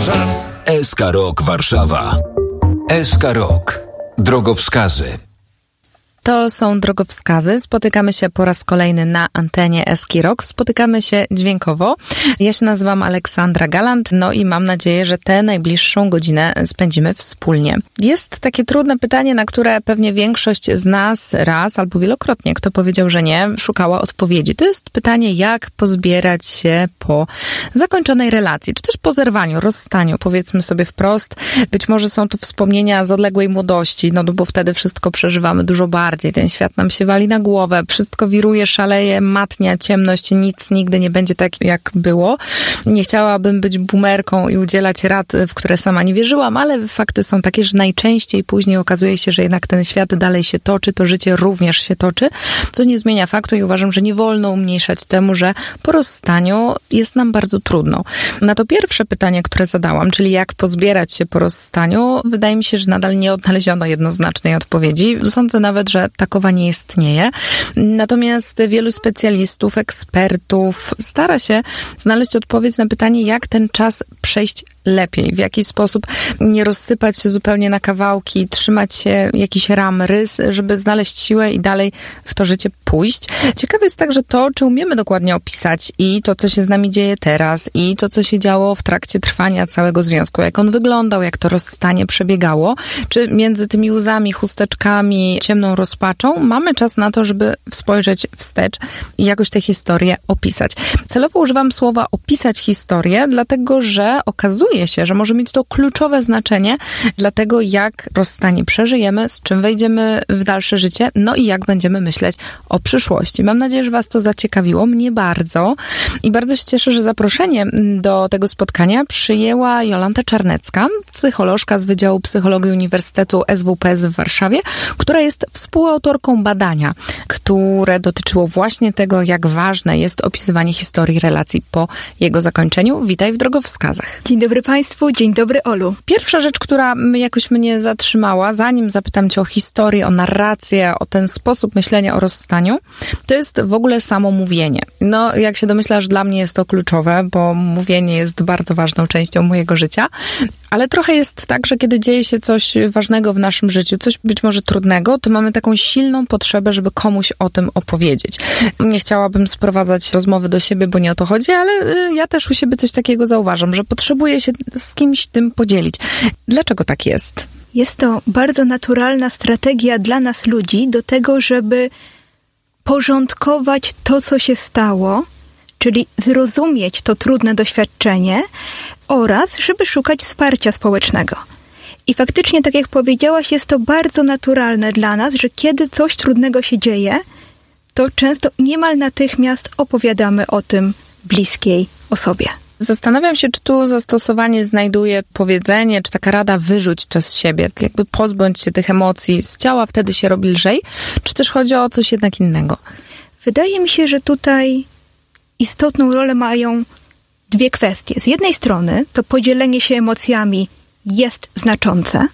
SK Rok Warszawa. SK Rok. Drogowskazy. To są drogowskazy. Spotykamy się po raz kolejny na antenie SK Rok. Spotykamy się dźwiękowo. Ja się nazywam Aleksandra Galant, no i mam nadzieję, że tę najbliższą godzinę spędzimy wspólnie. Jest takie trudne pytanie, na które pewnie większość z nas raz albo wielokrotnie, kto powiedział, że nie, szukała odpowiedzi. To jest pytanie, jak pozbierać się po zakończonej relacji, czy też po zerwaniu, rozstaniu, powiedzmy sobie wprost. Być może są to wspomnienia z odległej młodości, no bo wtedy wszystko przeżywamy dużo bardziej. Ten świat nam się wali na głowę, wszystko wiruje, szaleje, matnia, ciemność, nic nigdy nie będzie tak, jak było. Nie chciałabym być boomerką i udzielać rad, w które sama nie wierzyłam, ale fakty są takie, że najczęściej później okazuje się, że jednak ten świat dalej się toczy, to życie również się toczy, co nie zmienia faktu i uważam, że nie wolno umniejszać temu, że po rozstaniu jest nam bardzo trudno. Na to pierwsze pytanie, które zadałam, czyli jak pozbierać się po rozstaniu, wydaje mi się, że nadal nie odnaleziono jednoznacznej odpowiedzi. Sądzę nawet, że takowa nie istnieje. Natomiast wielu specjalistów, ekspertów stara się znaleźć odpowiedź na pytanie, jak ten czas przejść lepiej, w jaki sposób nie rozsypać się zupełnie na kawałki, trzymać się jakichś ram, rys, żeby znaleźć siłę i dalej w to życie pójść. Ciekawe jest także to, czy umiemy dokładnie opisać i to, co się z nami dzieje teraz, i to, co się działo w trakcie trwania całego związku, jak on wyglądał, jak to rozstanie przebiegało, czy między tymi łzami, chusteczkami, ciemną rozpaczą mamy czas na to, żeby spojrzeć wstecz i jakoś tę historię opisać. Celowo używam słowa opisać historię, dlatego, że okazuje się, że może mieć to kluczowe znaczenie dla tego, jak rozstanie przeżyjemy, z czym wejdziemy w dalsze życie, no i jak będziemy myśleć o przyszłości. Mam nadzieję, że Was to zaciekawiło, mnie bardzo i bardzo się cieszę, że zaproszenie do tego spotkania przyjęła Jolanta Czarnecka, psycholożka z Wydziału Psychologii Uniwersytetu SWPS w Warszawie, która jest współautorką badania, które dotyczyło właśnie tego, jak ważne jest opisywanie historii relacji po jego zakończeniu. Witaj w drogowskazach. Dzień dobry Państwu, dzień dobry Olu. Pierwsza rzecz, która jakoś mnie zatrzymała, zanim zapytam Cię o historię, o narrację, o ten sposób myślenia o rozstaniu, to jest w ogóle samo mówienie. No, jak się domyślasz, dla mnie jest to kluczowe, bo mówienie jest bardzo ważną częścią mojego życia, ale trochę jest tak, że kiedy dzieje się coś ważnego w naszym życiu, coś być może trudnego, to mamy taką silną potrzebę, żeby komuś o tym opowiedzieć. Nie chciałabym sprowadzać rozmowy do siebie, bo nie o to chodzi, ale ja też u siebie coś takiego zauważam, że potrzebuję się z kimś tym podzielić. Dlaczego tak jest? Jest to bardzo naturalna strategia dla nas ludzi do tego, żeby porządkować to, co się stało, czyli zrozumieć to trudne doświadczenie oraz żeby szukać wsparcia społecznego. I faktycznie, tak jak powiedziałaś, jest to bardzo naturalne dla nas, że kiedy coś trudnego się dzieje, to często niemal natychmiast opowiadamy o tym bliskiej osobie. Zastanawiam się, czy tu zastosowanie znajduje powiedzenie, czy taka rada wyrzuć to z siebie, jakby pozbądź się tych emocji z ciała, wtedy się robi lżej, czy też chodzi o coś jednak innego? Wydaje mi się, że tutaj istotną rolę mają dwie kwestie. Z jednej strony to podzielenie się emocjami jest znaczące,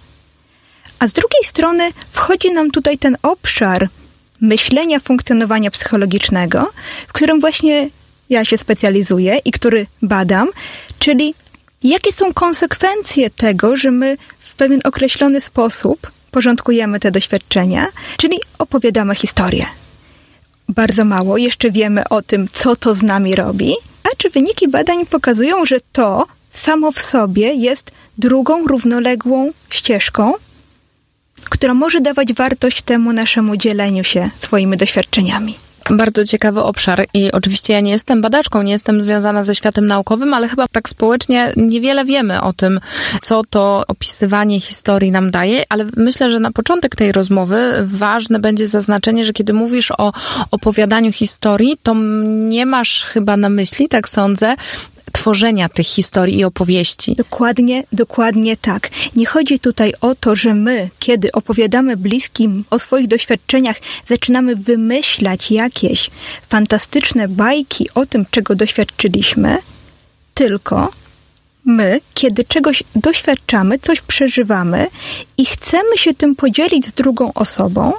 a z drugiej strony wchodzi nam tutaj ten obszar myślenia, funkcjonowania psychologicznego, w którym właśnie ja się specjalizuję i który badam, czyli jakie są konsekwencje tego, że my w pewien określony sposób porządkujemy te doświadczenia, czyli opowiadamy historię. Bardzo mało jeszcze wiemy o tym, co to z nami robi, a czy wyniki badań pokazują, że to samo w sobie jest drugą, równoległą ścieżką, która może dawać wartość temu naszemu dzieleniu się swoimi doświadczeniami. Bardzo ciekawy obszar i oczywiście ja nie jestem badaczką, nie jestem związana ze światem naukowym, ale chyba tak społecznie niewiele wiemy o tym, co to opisywanie historii nam daje, ale myślę, że na początek tej rozmowy ważne będzie zaznaczenie, że kiedy mówisz o opowiadaniu historii, to nie masz chyba na myśli, tak sądzę, tworzenia tych historii i opowieści. Dokładnie tak. Nie chodzi tutaj o to, że my, kiedy opowiadamy bliskim o swoich doświadczeniach, zaczynamy wymyślać jakieś fantastyczne bajki o tym, czego doświadczyliśmy, tylko my, kiedy czegoś doświadczamy, coś przeżywamy i chcemy się tym podzielić z drugą osobą,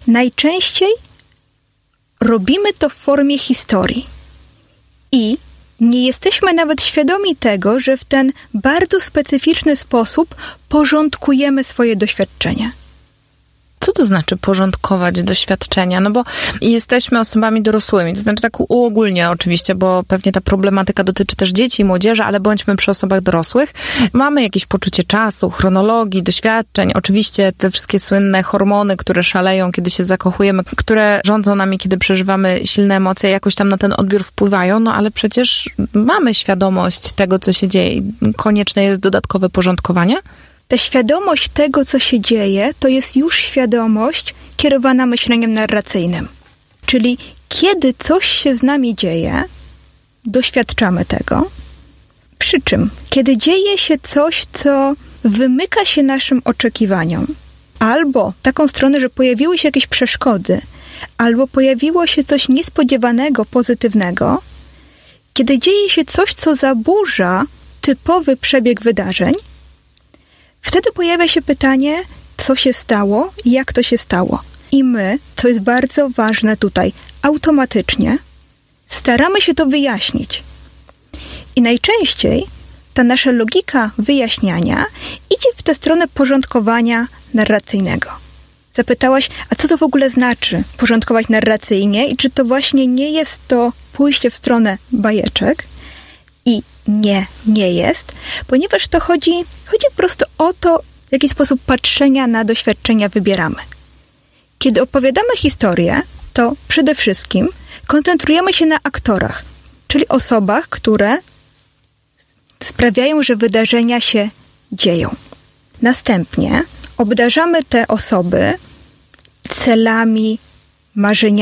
najczęściej robimy to w formie historii. I nie jesteśmy nawet świadomi tego, że w ten bardzo specyficzny sposób porządkujemy swoje doświadczenia. Co to znaczy porządkować doświadczenia? No bo jesteśmy osobami dorosłymi, to znaczy tak uogólnie oczywiście, bo pewnie ta problematyka dotyczy też dzieci i młodzieży, ale bądźmy przy osobach dorosłych. Mamy jakieś poczucie czasu, chronologii, doświadczeń, oczywiście te wszystkie słynne hormony, które szaleją, kiedy się zakochujemy, które rządzą nami, kiedy przeżywamy silne emocje, jakoś tam na ten odbiór wpływają, no ale przecież mamy świadomość tego, co się dzieje. Konieczne jest dodatkowe porządkowanie? Ta świadomość tego, co się dzieje, to jest już świadomość kierowana myśleniem narracyjnym. Czyli kiedy coś się z nami dzieje, doświadczamy tego. Przy czym, kiedy dzieje się coś, co wymyka się naszym oczekiwaniom, albo taką stronę, że pojawiły się jakieś przeszkody, albo pojawiło się coś niespodziewanego, pozytywnego, kiedy dzieje się coś, co zaburza typowy przebieg wydarzeń, wtedy pojawia się pytanie, co się stało i jak to się stało. I my, co jest bardzo ważne tutaj, automatycznie staramy się to wyjaśnić. I najczęściej ta nasza logika wyjaśniania idzie w tę stronę porządkowania narracyjnego. Zapytałaś, a co to w ogóle znaczy porządkować narracyjnie i czy to właśnie nie jest to pójście w stronę bajeczek? I nie jest, ponieważ to chodzi po prostu o to, w jaki sposób patrzenia na doświadczenia wybieramy. Kiedy opowiadamy historię, to przede wszystkim koncentrujemy się na aktorach, czyli osobach, które sprawiają, że wydarzenia się dzieją. Następnie obdarzamy te osoby celami, marzeniami,